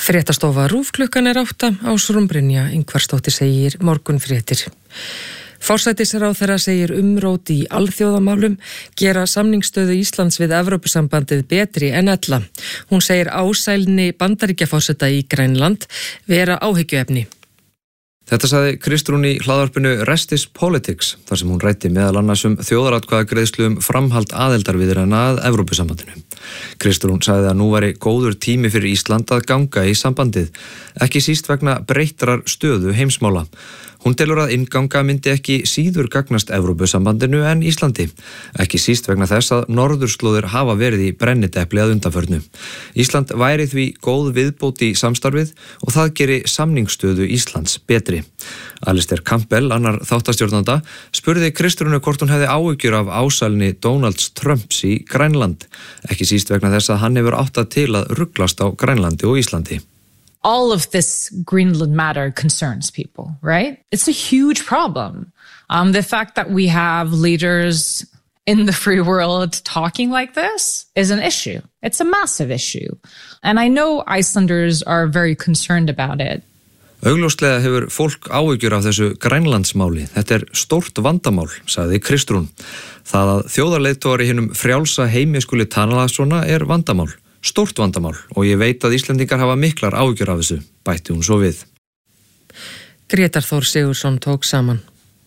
Fréttastofa RÚV klukkan 8, Ásrún Brynja Ingvarsdóttir segir morgunfréttir. Forsætisráðherra segir umrót í alþjóðamálum gera samningsstöðu Íslands við Evrópusambandið betri en ella. Hún segir ásælni Bandaríkjaforseta í Grænland vera áhyggjuefni. Þetta sagði Kristrún í hlaðvarpinu Restis Politics, þar sem hún ræddi meðal annars þjóðaratkvæðagreiðslu framhald aðildarviðræðna að Evrópusambandinu. Kristrún sagði að nú væri góður tími fyrir Ísland að ganga í sambandið, ekki síst vegna breyttrar stöðu heimsmála. Hún telur að innganga myndi ekki síður gagnast Evrópusambandinu en Íslandi, ekki síst vegna þess að norðurslóðir hafa verið í brennidepli að undanförnu. Ísland væri því góð viðbót í samstarfið og það geri samningsstöðu Íslands betri. Alistair Campbell, annar þáttastjórnanda, spurði Kristrúnu hvort hún hefði áhyggjur af ásælni Donalds Trumps í Grænland, ekki síst vegna þess að hann hefur áttað til að ruglast á Grænlandi og Íslandi. All of this Greenland matter concerns people, right? It's a huge problem. The fact that we have leaders in the free world talking like this is an issue. It's a massive issue. And I know Icelanders are very concerned about it. Augljóslega hefur fólk áhyggjur af þessu Grænlandsmáli. Þetta stórt vandamál, sagði Kristrún. Það að þjóðarleiðtogar í hinum frjálsa heimi skuli tala svona vandamál. Stórt vandamál og ég veit að Íslendingar hafa miklar áhyggjur af þessu, bætti hún svo við. Grétar Þór Sigurðsson tók saman.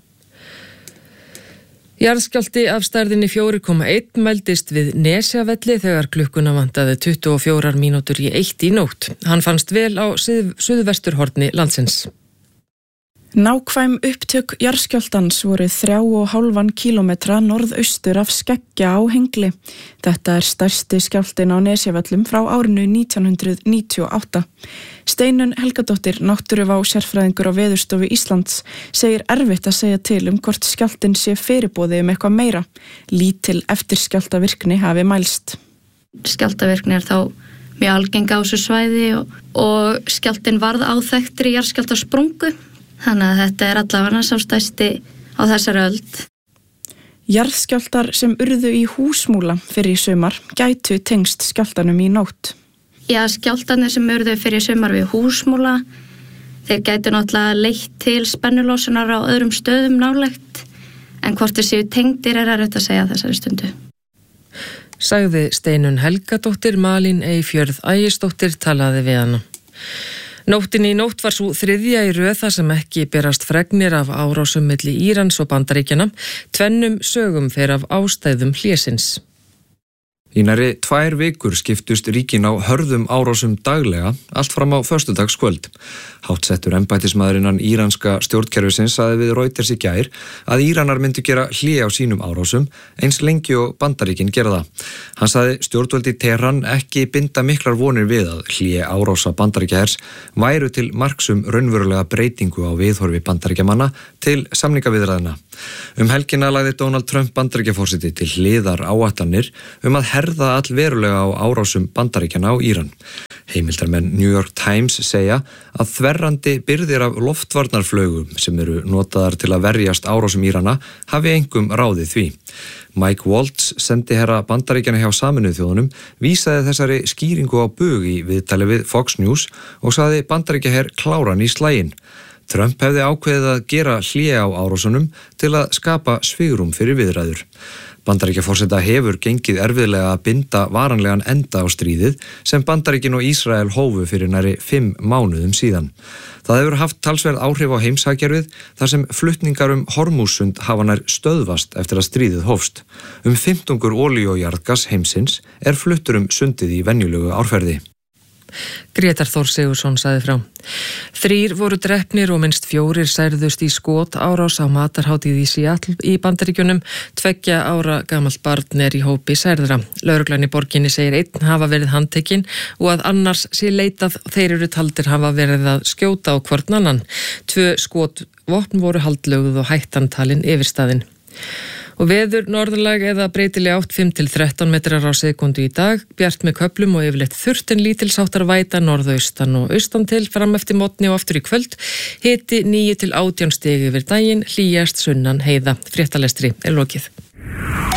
Jarðskjálfti af stærðinni 4,1 mældist við Nesjavelli þegar klukkuna vantaði 24 mínútur í 1 í nótt. Hann fannst vel á suðvesturhorni landsins. Nákvæm upptök jarðskjálftans voru 3,5 kílómetra norðaustur af Skeggja á Hengli. Þetta stærsti skjálftinn á Nesjavöllum frá árinu 1998. Steinunn Helgadóttir, náttúruvá sérfræðingur á Veðurstofu Íslands, segir erfitt að segja til hvort skjálftinn sé fyrirboði eitthvað meira. Lítil eftirskjálftavirkni hafi mælst. Skjálftavirkni þá mjög algeng á þessu svæði og skjálftinn varð áþekktri jarðskjálftasprungu. Þannig að þetta allavega sá stærsti á þessari öld. Jarðskjálftar sem urðu í Húsmúla fyrir í sumar gætu tengst skjálftanum í nótt. Já, skjálftarnir sem urðu fyrir í sumar við Húsmúla, þeir gætu náttúrulega leitt til spennulósunar á öðrum stöðum nálægt, en hvort þeir séu tengdir erfitt að segja þessari stundu. Sagði Steinunn Helgadóttir, Malín Eyfjörð Ægisdóttir talaði við hana. Nóttin í nótt var svo þriðja í röð þar sem ekki berast fregnir af árásum milli Írans og Bandaríkjanna. Tvennum sögum fer af ástæðum hlésins. Í nærri 2 vikur skiptust ríkin á hörðum árásum daglega, allt fram á föstudagskvöld. Háttsettur embættismaður innan íranska stjórnkerfisins sagði við Reuters í gær að Íranar myndu gera hlé á sínum árásum eins lengi og Bandaríkin gera það. Hann sagði stjórnvöld í Teheran ekki binda miklar vonir við að hlé árása Bandaríkjahers væru til marks raunverulega breytingu á viðhorfi Bandaríkjamanna til samningaviðræðna. Helgina lagði Donald Trump Bandaríkjaforseti til hliðar áætlanir að herða allverulega á árásum Bandaríkjanna á Íran. Heimildarmenn New York Times segja að þverrandi byrðir af loftvarnarflaugum sem eru notaðar til að verjast árásum Írana hafi engum ráðið því. Mike Waltz, sendiherra Bandaríkjanna hjá Sameinuðu þjóðunum, vísaði þessari skýringu á bug í viðtali við Fox News og sagði Bandaríkjaher kláran í slaginn. Trump hefði ákveðið að gera hlé á árásunum til að skapa svigrúm fyrir viðræður. Bandaríkjaforseta hefur gengið erfiðlega að binda varanlegan enda á stríðið sem Bandaríkin og Ísrael hófu fyrir nærri 5 mánuðum síðan. Það hefur haft talsverð áhrif á heimshagkerfið þar sem flutningar Hormúzsund hafa nær stöðvast eftir að stríðið hófst. 15 olíu og jarðgas heimsins fluttur sundið í venjulegu árferði. Grétar Þór Sigurðsson sagði frá. 3 voru drepnir og minnst 4 særðust í skotárás á matarhátíð í Seattle í Bandaríkjunum. 2 ára gamalt barn í hópi særðra. Lögreglan í borginni segir 1 hafa verið handtekinn og að annars sé leitað. Þeir eru taldir hafa verið að skjóta á hvorn annan. 2 skotvopn voru haldlögð og hættan talin yfirstaðin. Og veður norðlæg eða breytileg átt 5-13 metrar á sekúndu í dag, bjart með köflum og yfirleitt þurrt en lítilsháttar væta norðaustan og austan til fram eftir morgni og aftur í kvöld. Hiti 9-18 stig yfir daginn, hlýjast sunnan heiða. Fréttalestri lokið.